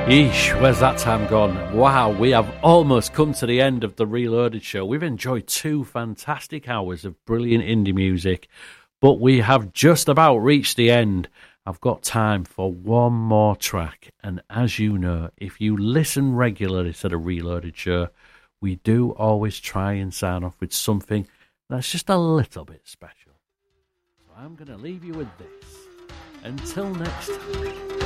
Yeesh, where's that time gone? Wow, we have almost come to the end of the Reloaded show. We've enjoyed 2 fantastic hours of brilliant indie music, but we have just about reached the end. I've got time for one more track, and as you know, if you listen regularly to the Reloaded show, we do always try and sign off with something that's just a little bit special. So I'm going to leave you with this. Until next time.